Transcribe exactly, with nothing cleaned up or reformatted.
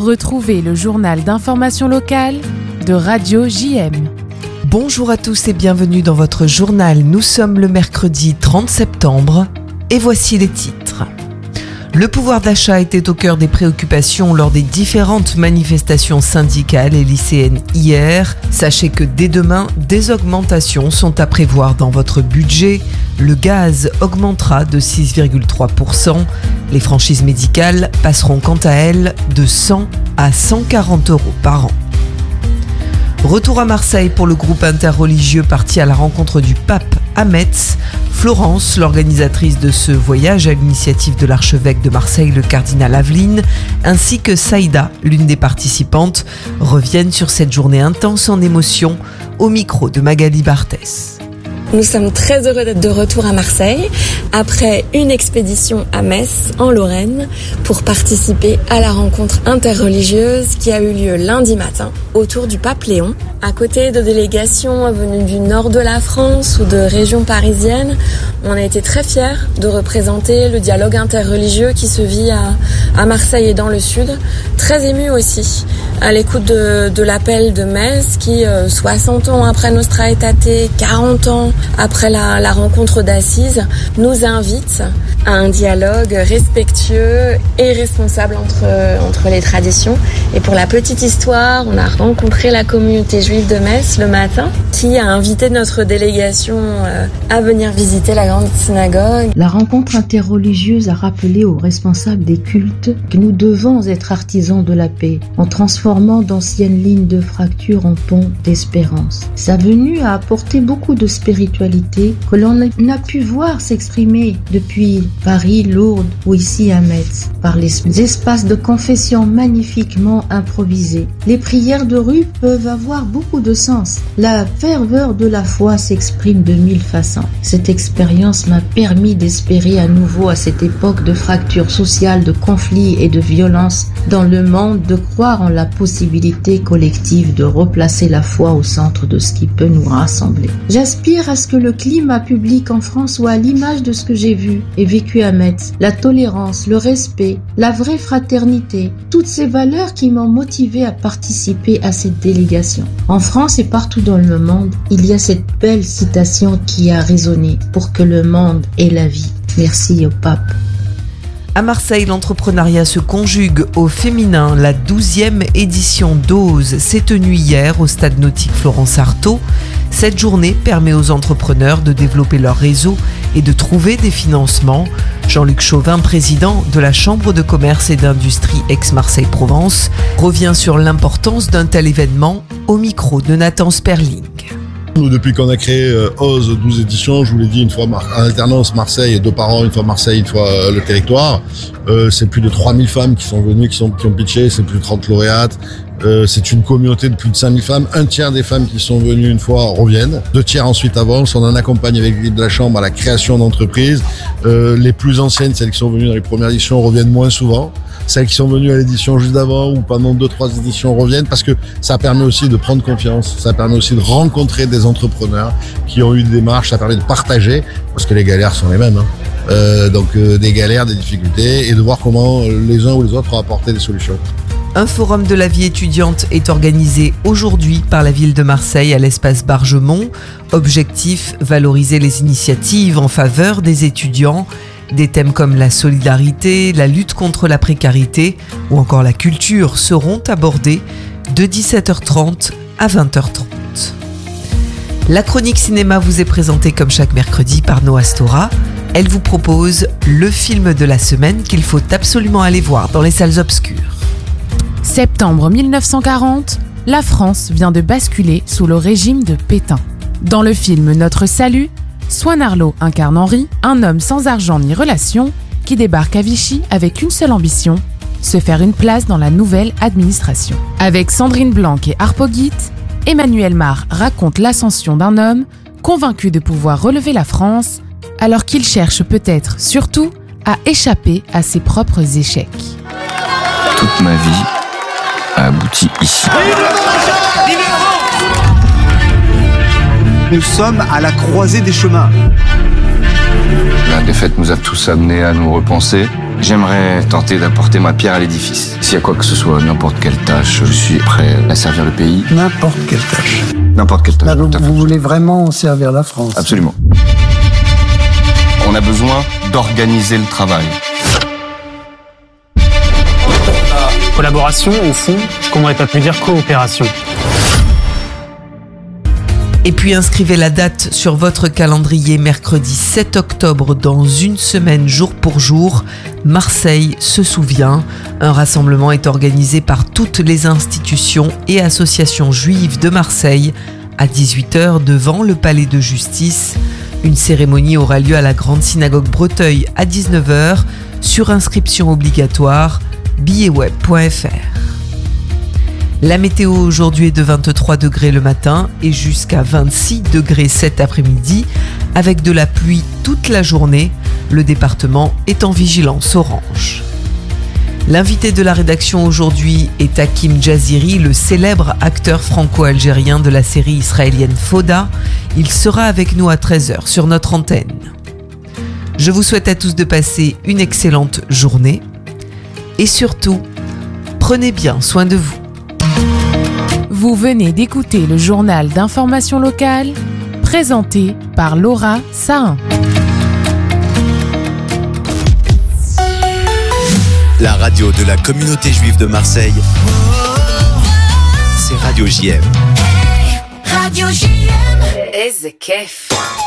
Retrouvez le journal d'information locale de Radio J M. Bonjour à tous et bienvenue dans votre journal. Nous sommes le mercredi trente septembre et voici les titres. Le pouvoir d'achat était au cœur des préoccupations lors des différentes manifestations syndicales et lycéennes hier. Sachez que dès demain, des augmentations sont à prévoir dans votre budget. Le gaz augmentera de six virgule trois pour cent. Les franchises médicales passeront quant à elles de cent à cent quarante euros par an. Retour à Marseille pour le groupe interreligieux parti à la rencontre du pape à Metz. Florence, l'organisatrice de ce voyage à l'initiative de l'archevêque de Marseille, le cardinal Aveline, ainsi que Saïda, l'une des participantes, reviennent sur cette journée intense en émotion au micro de Magali Barthès. Nous sommes très heureux d'être de retour à Marseille après une expédition à Metz, en Lorraine, pour participer à la rencontre interreligieuse qui a eu lieu lundi matin autour du pape Léon. À côté de délégations venues du nord de la France ou de régions parisiennes, on a été très fiers de représenter le dialogue interreligieux qui se vit à, à Marseille et dans le sud. Très émus aussi à l'écoute de, de l'appel de Metz qui, euh, soixante ans après Nostra Aetate, quarante ans après la, la rencontre d'Assise, nous invite à un dialogue respectueux et responsable entre, entre les traditions. Et pour la petite histoire, on a rencontré la communauté juive de Metz le matin qui a invité notre délégation à venir visiter la grande synagogue. La rencontre interreligieuse a rappelé aux responsables des cultes que nous devons être artisans de la paix en transformant d'anciennes lignes de fracture en ponts d'espérance. Sa venue a apporté beaucoup de spiritualité que l'on n'a pu voir s'exprimer depuis Paris, Lourdes ou ici à Metz, par les espaces de confession magnifiquement improvisés. Les prières de rue peuvent avoir beaucoup de sens. La ferveur de la foi s'exprime de mille façons. Cette expérience m'a permis d'espérer à nouveau à cette époque de fracture sociale, de conflits et de violence dans le monde, de croire en la possibilité collective de replacer la foi au centre de ce qui peut nous rassembler. J'aspire à ce que le climat public en France soit à l'image de ce que j'ai vu et vécu à Metz. La tolérance, le respect, la vraie fraternité, toutes ces valeurs qui m'ont motivé à participer à cette délégation. En France et partout dans le monde, il y a cette belle citation qui a résonné pour que le monde ait la vie. Merci au pape. À Marseille, l'entrepreneuriat se conjugue au féminin. La douzième édition d'Ose s'est tenue hier au stade nautique Florence Artaud. Cette journée permet aux entrepreneurs de développer leur réseau et de trouver des financements. Jean-Luc Chauvin, président de la Chambre de commerce et d'industrie Aix-Marseille-Provence, revient sur l'importance d'un tel événement au micro de Nathan Sperling. Nous, depuis qu'on a créé euh, Ose, douze éditions, je vous l'ai dit, une fois mar- en alternance Marseille, deux par an, une fois Marseille, une fois euh, le territoire. Euh, c'est plus de trois mille femmes qui sont venues, qui, sont, qui ont pitché, c'est plus de trente lauréates. Euh, c'est une communauté de plus de cinq mille femmes. Un tiers des femmes qui sont venues une fois reviennent. Deux tiers ensuite avancent. On en accompagne avec l'équipe de la Chambre à la création d'entreprises. Euh, les plus anciennes, celles qui sont venues dans les premières éditions, reviennent moins souvent. Celles qui sont venues à l'édition juste d'avant ou pendant deux, trois éditions reviennent parce que ça permet aussi de prendre confiance. Ça permet aussi de rencontrer des entrepreneurs qui ont eu des démarches. Ça permet de partager parce que les galères sont les mêmes. Hein. Euh, donc euh, des galères, des difficultés et de voir comment les uns ou les autres ont apporté des solutions. Un forum de la vie étudiante est organisé aujourd'hui par la ville de Marseille à l'espace Bargemont. Objectif, valoriser les initiatives en faveur des étudiants. Des thèmes comme la solidarité, la lutte contre la précarité ou encore la culture seront abordés de dix-sept heures trente à vingt heures trente. La chronique cinéma vous est présentée comme chaque mercredi par Noah Stora. Elle vous propose le film de la semaine qu'il faut absolument aller voir dans les salles obscures. Septembre mille neuf cent quarante, la France vient de basculer sous le régime de Pétain. Dans le film Notre Salut, Swan Arlo incarne Henri, un homme sans argent ni relation, qui débarque à Vichy avec une seule ambition, se faire une place dans la nouvelle administration. Avec Sandrine Blanc et Harpo Guit, Emmanuel Mar raconte l'ascension d'un homme convaincu de pouvoir relever la France, alors qu'il cherche peut-être surtout à échapper à ses propres échecs. Toute ma vie a abouti ici. Nous sommes à la croisée des chemins. La défaite nous a tous amenés à nous repenser, J'aimerais tenter d'apporter ma pierre à l'édifice. S'il y a quoi que ce soit, n'importe quelle tâche, je suis prêt à servir le pays. N'importe quelle tâche. N'importe quelle tâche. Là, vous, tout à fait. vous voulez vraiment servir la France. Absolument. On a besoin d'organiser le travail. Collaboration, au fond, ce qu'on n'aurait pas pu dire coopération. Et puis inscrivez la date sur votre calendrier, mercredi sept octobre, dans une semaine jour pour jour. Marseille se souvient. Un rassemblement est organisé par toutes les institutions et associations juives de Marseille à dix-huit heures devant le palais de justice. Une cérémonie aura lieu à la grande synagogue Breteuil à dix-neuf heures, sur inscription obligatoire, billets web point f r. La météo aujourd'hui est de vingt-trois degrés le matin et jusqu'à vingt-six degrés cet après-midi, avec de la pluie toute la journée. Le département est en vigilance orange. L'invité de la rédaction aujourd'hui est Hakim Djaziri, le célèbre acteur franco-algérien de la série israélienne Fauda. Il sera avec nous à treize heures sur notre antenne. Je vous souhaite à tous de passer une excellente journée et surtout, prenez bien soin de vous. Vous venez d'écouter le journal d'information locale, présenté par Laura Sahin. La radio de la communauté juive de Marseille, c'est Radio J M. Radio J M. איזה כיף.